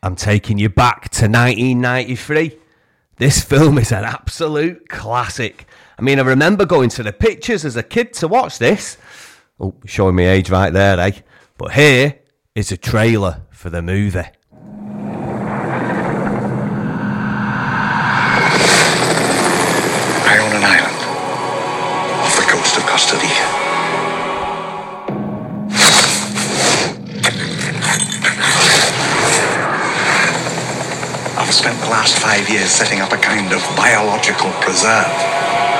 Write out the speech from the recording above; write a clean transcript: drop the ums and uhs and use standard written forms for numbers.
I'm taking you back to 1993. This film is an absolute classic. I mean, I remember going to the pictures as a kid to watch this. Oh, showing my age right there, eh? But here is a trailer for the movie. I own an island off the coast of Costa Rica. I've spent the last 5 years setting up a kind of biological preserve.